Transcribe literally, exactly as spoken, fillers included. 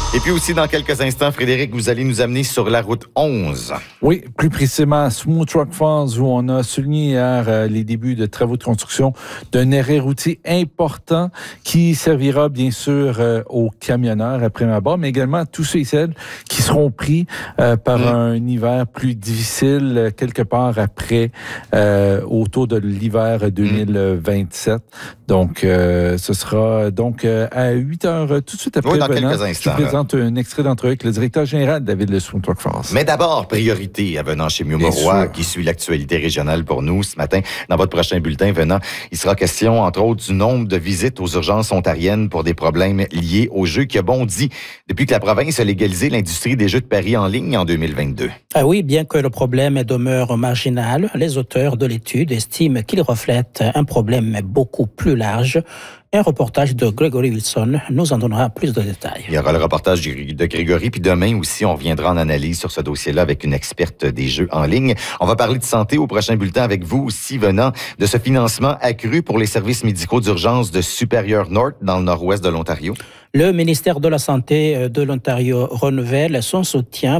Et puis aussi, dans quelques instants, Frédéric, vous allez nous amener sur la route onze. Oui, plus précisément à Smooth Rock Falls, où on a souligné hier euh, les débuts de travaux de construction d'un arrêt routier important qui servira bien sûr euh, aux camionneurs après ma barre, mais également à tous ceux et celles qui seront pris euh, par mmh. un hiver plus difficile euh, quelque part après, euh, autour de l'hiver deux mille vingt-sept. Mmh. Donc, euh, ce sera donc euh, à huit heures tout de suite après. Oui, dans venant, quelques instants. Je présente un extrait d'entrevue avec le directeur général David Le Smooth Rock Falls. Mais d'abord, priorité à Venant chez Mieux Mauroy, qui suit l'actualité régionale pour nous ce matin. Dans votre prochain bulletin, Venant, il sera question, entre autres, du nombre de visites aux urgences ontariennes pour des problèmes liés aux jeux qui a bondi depuis que la province a légalisé l'industrie des jeux de paris en ligne en deux mille vingt-deux. Ah oui, bien que le problème demeure marginal, les auteurs de l'étude estiment qu'il reflète un problème beaucoup plus large. Un reportage de Gregory Wilson nous en donnera plus de détails. Il y aura le reportage de Grégory, puis demain aussi, on reviendra en analyse sur ce dossier-là avec une experte des jeux en ligne. On va parler de santé au prochain bulletin avec vous aussi, venant de ce financement accru pour les services médicaux d'urgence de Superior North dans le nord-ouest de l'Ontario. Le ministère de la Santé de l'Ontario renouvelle son soutien